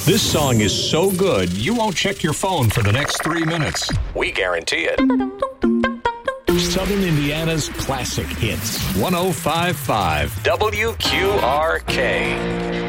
This song is so good, you won't check your phone for the next 3 minutes. We guarantee it. Southern Indiana's classic hits. 105.5 WQRK.